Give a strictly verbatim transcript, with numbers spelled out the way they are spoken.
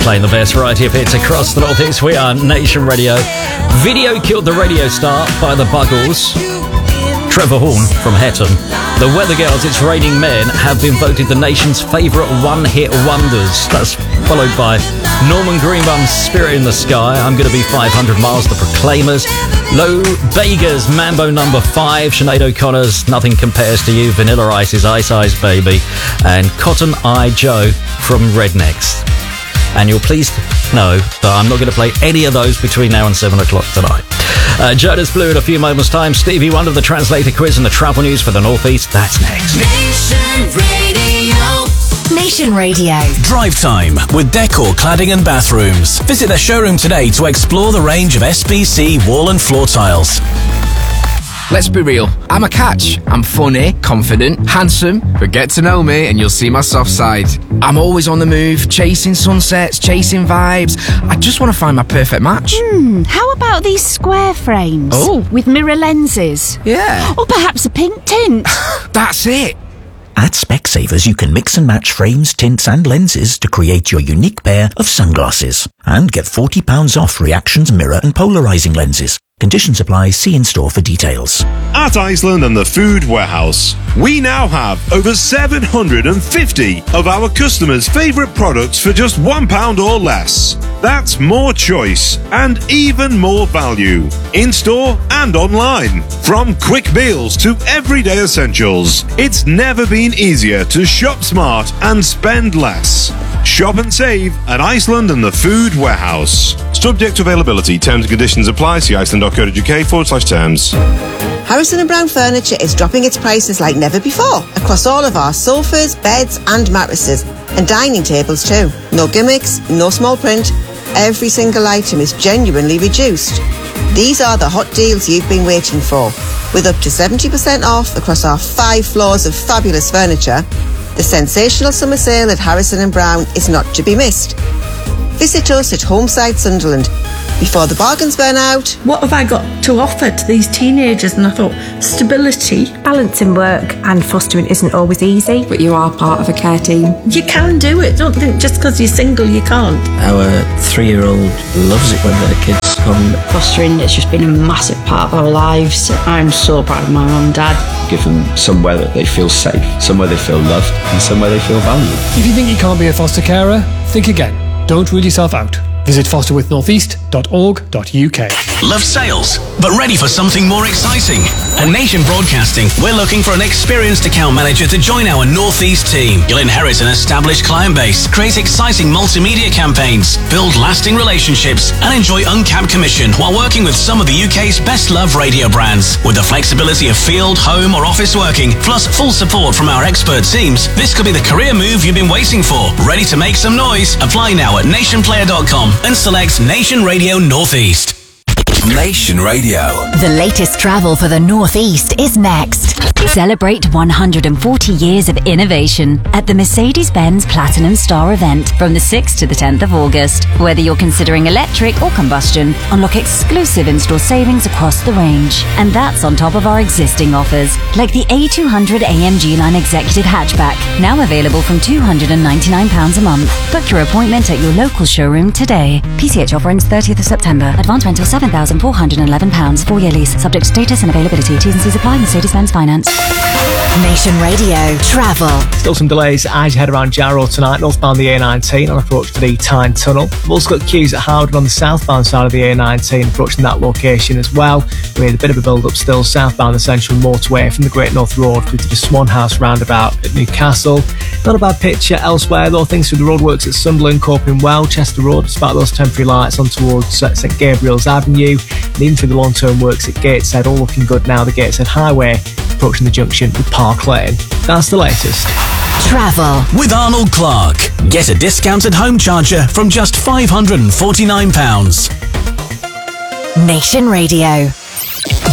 playing the best variety of hits across the Northeast. We are Nation Radio. Video Killed the Radio Star by the Buggles. Trevor Horn from Hetton. The Weather Girls, It's Raining Men, have been voted the nation's favourite one-hit wonders. That's followed by Norman Greenbaum's Spirit in the Sky, I'm Gonna Be five hundred miles, The Proclaimers. Low Vegas, Mambo Number five, Sinead O'Connor's Nothing Compares to You, Vanilla Ice's Ice Ice Baby, and Cotton Eye Joe from Rednecks. And you're pleased to know that I'm not going to play any of those between now and seven o'clock tonight. Uh, Jonas Blue in a few moments' time. Stevie Wonder, the translator quiz, and the travel news for the Northeast. That's next. Nation Radio. Nation Radio. Drive Time with Decor Cladding and Bathrooms. Visit their showroom today to explore the range of S B C wall and floor tiles. Let's be real, I'm a catch. I'm funny, confident, handsome, but get to know me and you'll see my soft side. I'm always on the move, chasing sunsets, chasing vibes. I just want to find my perfect match. Hmm, how about these square frames? Oh. With mirror lenses? Yeah. Or perhaps a pink tint? That's it. At Specsavers, you can mix and match frames, tints and lenses to create your unique pair of sunglasses. And get forty pounds off Reactions mirror and polarising lenses. Conditions apply. See in store for details. At Iceland and the Food Warehouse, we now have over seven hundred fifty of our customers' favourite products for just one pound or less. That's more choice and even more value. In-store and online. From quick meals to everyday essentials, it's never been easier to shop smart and spend less. Shop and save at Iceland and the Food Warehouse. Subject to availability. Terms and conditions apply. See iceland.co.uk forward slash terms. Harrison and Brown Furniture is dropping its prices like never before across all of our sofas, beds and mattresses, and dining tables too. No gimmicks, no small print. Every single item is genuinely reduced. These are the hot deals you've been waiting for. With up to seventy percent off across our five floors of fabulous furniture, the sensational summer sale at Harrison and Brown is not to be missed. Visit us at Homeside Sunderland before the bargains burn out. What have I got to offer to these teenagers? And I thought, stability. Balancing work and fostering isn't always easy, but you are part of a care team. You can do it. Don't think just because you're single you can't. Our three-year-old loves it when their kids come. Fostering has just been a massive part of our lives. I'm so proud of my mum and dad. Give them somewhere that they feel safe, somewhere they feel loved, and somewhere they feel valued. If you think you can't be a foster carer, think again. Don't rule yourself out. Visit foster with northeast dot org dot U K. Love sales, but ready for something more exciting? At Nation Broadcasting, we're looking for an experienced account manager to join our Northeast team. You'll inherit an established client base, create exciting multimedia campaigns, build lasting relationships, and enjoy uncapped commission while working with some of the U K's best-loved radio brands. With the flexibility of field, home, or office working, plus full support from our expert teams, this could be the career move you've been waiting for. Ready to make some noise? Apply now at nation player dot com and select Nation Radio Northeast. Nation Radio. The latest travel for the Northeast is next. Celebrate one hundred forty years of innovation at the Mercedes-Benz Platinum Star event from the sixth to the tenth of August. Whether you're considering electric or combustion, unlock exclusive in-store savings across the range. And that's on top of our existing offers, like the A two hundred A M G Line Executive Hatchback, now available from two hundred ninety-nine pounds a month. Book your appointment at your local showroom today. P C H offer ends thirtieth of September. Advance rental seven thousand four hundred eleven pounds. Four-year lease. Subject to status and availability. T's and C's apply. Mercedes-Benz Finance. Nation Radio. Travel. Still some delays as you head around Jarrow tonight, northbound the A nineteen on approach to the Tyne Tunnel. We've also got queues at Howden on the southbound side of the A nineteen, approaching that location as well. We had a bit of a build-up still southbound the Central Motorway from the Great North Road through to the Swan House roundabout at Newcastle. Not a bad picture elsewhere though. Things through the roadworks at Sunderland coping well. Chester Road, despite those temporary lights on towards St Gabriel's Avenue, and even through the long-term works at Gateshead, all looking good now. The Gateshead Highway approaching the junction with Park Lane. That's the latest. Travel with Arnold Clark. Get a discounted home charger from just five hundred forty-nine pounds. Nation Radio.